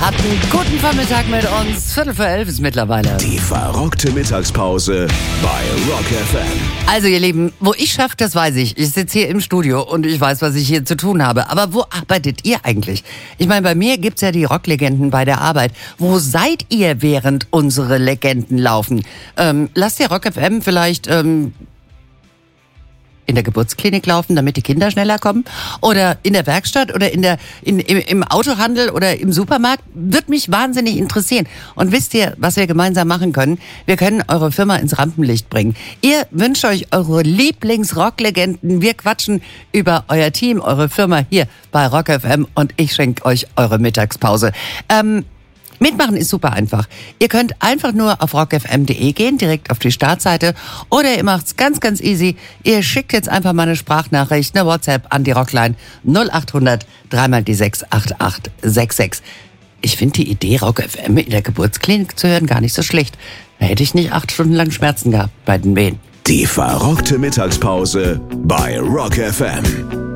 Habt einen guten Vormittag mit uns. 11:15 ist mittlerweile. Die verrockte Mittagspause bei Rock FM. Also ihr Lieben, wo ich schaffe, das weiß ich. Ich sitze hier im Studio und ich weiß, was ich hier zu tun habe. Aber wo arbeitet ihr eigentlich? Ich meine, bei mir gibt's ja die Rocklegenden bei der Arbeit. Wo seid ihr, während unsere Legenden laufen? Lasst ihr Rock FM vielleicht in der Geburtsklinik laufen, damit die Kinder schneller kommen? Oder in der Werkstatt oder im Autohandel oder im Supermarkt? Wird mich wahnsinnig interessieren. Und wisst ihr, was wir gemeinsam machen können? Wir können eure Firma ins Rampenlicht bringen. Ihr wünscht euch eure Lieblings-Rock-Legenden. Wir quatschen über euer Team, eure Firma hier bei Rock FM und ich schenke euch eure Mittagspause. Mitmachen ist super einfach. Ihr könnt einfach nur auf rockfm.de gehen, direkt auf die Startseite. Oder ihr macht's ganz, ganz easy. Ihr schickt jetzt einfach mal eine Sprachnachricht, eine WhatsApp an die Rockline 0800 3x6 8866. Ich finde die Idee, Rock FM in der Geburtsklinik zu hören, gar nicht so schlecht. Da hätte ich nicht 8 Stunden lang Schmerzen gehabt bei den Wehen. Die verrockte Mittagspause bei Rock FM.